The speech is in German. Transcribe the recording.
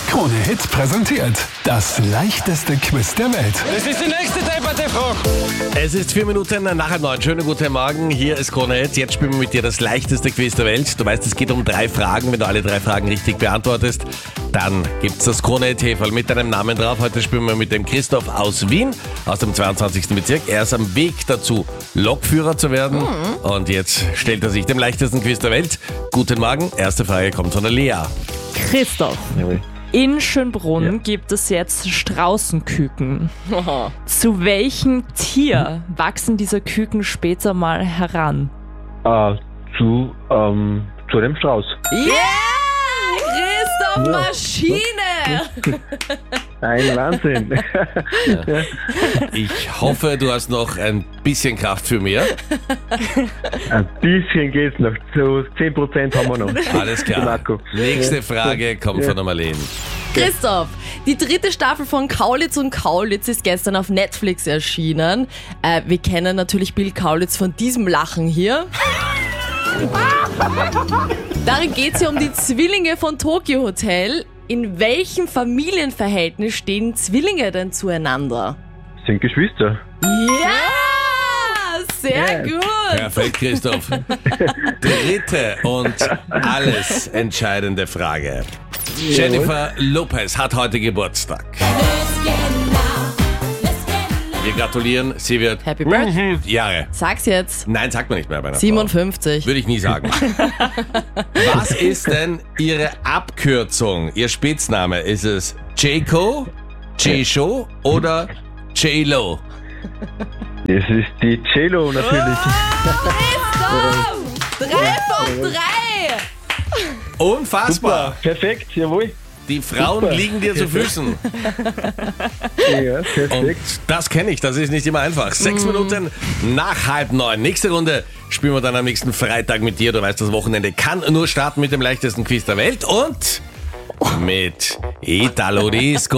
Krone Hit präsentiert das leichteste Quiz der Welt. Das ist die nächste Debatte-Frage. Es ist 4 Minuten nach 9. Schönen guten Morgen, hier ist Krone Hit. Jetzt spielen wir mit dir das leichteste Quiz der Welt. Du weißt, es geht um 3 Fragen. Wenn du alle 3 Fragen richtig beantwortest, dann gibt's das Krone Hit Häferl mit deinem Namen drauf. Heute spielen wir mit dem Christoph aus Wien, aus dem 22. Bezirk. Er ist am Weg dazu, Lokführer zu werden. Und jetzt stellt er sich dem leichtesten Quiz der Welt. Guten Morgen, erste Frage kommt von der Lea. Christoph, in Schönbrunn gibt es jetzt Straußenküken. Zu welchem Tier wachsen diese Küken später mal heran? Zu dem Strauß. Christoph, Maschine! Ein Wahnsinn. Ich hoffe, du hast noch ein bisschen Kraft für mehr. Ein bisschen geht's noch. So 10% haben wir noch. Alles klar. Marco. Nächste Frage kommt von der Marlene. Christoph, die 3. Staffel von Kaulitz und Kaulitz ist gestern auf Netflix erschienen. Wir kennen natürlich Bill Kaulitz von diesem Lachen hier. Darin geht es ja um die Zwillinge von Tokyo Hotel. In welchem Familienverhältnis stehen Zwillinge denn zueinander? Sind Geschwister. Ja, sehr gut. Perfekt, Christoph. 3. und alles entscheidende Frage. Jennifer Lopez hat heute Geburtstag. Wir gratulieren, sie wird Happy Birthday. Jahre. Sag's jetzt. Nein, sagt man nicht mehr bei einer 57. Frau. Würde ich nie sagen. Was ist denn Ihre Abkürzung, Ihr Spitzname? Ist es J-Co, J-Sho oder J-Lo? Das ist die J-Lo natürlich. Christoph! 3 von 3! Unfassbar. Perfekt, jawohl. Die Frauen Super. liegen dir zu Füßen. Ja, Und perfekt. das kenne ich, das ist nicht immer einfach. 6 Minuten nach 8:30. Nächste Runde spielen wir dann am nächsten Freitag mit dir. Du weißt, das Wochenende kann nur starten mit dem leichtesten Quiz der Welt und mit Italo Disco.